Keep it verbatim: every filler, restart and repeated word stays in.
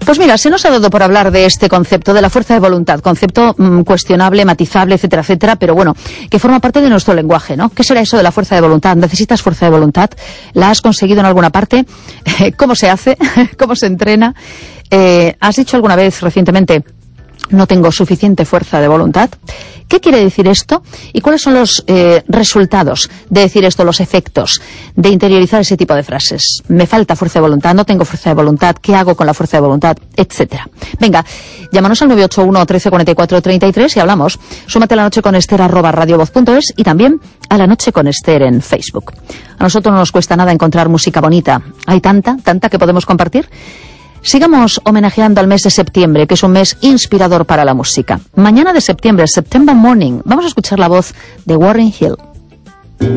Pues mira, se nos ha dado por hablar de este concepto de la fuerza de voluntad, concepto mmm, cuestionable, matizable, etcétera, etcétera, pero bueno, que forma parte de nuestro lenguaje, ¿no? ¿Qué será eso de la fuerza de voluntad? ¿Necesitas fuerza de voluntad? ¿La has conseguido en alguna parte? ¿Cómo se hace? ¿Cómo se entrena? Eh, ¿Has dicho alguna vez recientemente, no tengo suficiente fuerza de voluntad? ¿Qué quiere decir esto? ¿Y cuáles son los eh, resultados de decir esto, los efectos de interiorizar ese tipo de frases? Me falta fuerza de voluntad, no tengo fuerza de voluntad, ¿qué hago con la fuerza de voluntad? Etcétera. Venga, llámanos al nueve ocho uno, trece, cuarenta y cuatro, treinta y tres y hablamos. Súmate a La Noche con Ester arroba radiovoz punto es y también a La Noche con Ester en Facebook. A nosotros no nos cuesta nada encontrar música bonita. Hay tanta, tanta que podemos compartir. Sigamos homenajeando al mes de septiembre, que es un mes inspirador para la música. Mañana de septiembre, September Morning, vamos a escuchar la voz de Warren Hill.